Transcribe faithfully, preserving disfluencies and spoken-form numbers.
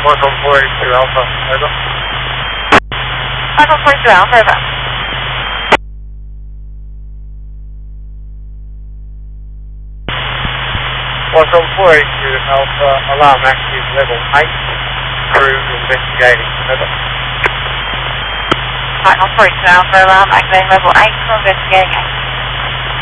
One on four eight two Alpha, over. Five on four eight two Alpha, over. One on four eight two Alpha, alarm active level eight, crew investigating, over. Five on four eight two Alpha, alarm activating level eight, crew investigating eight.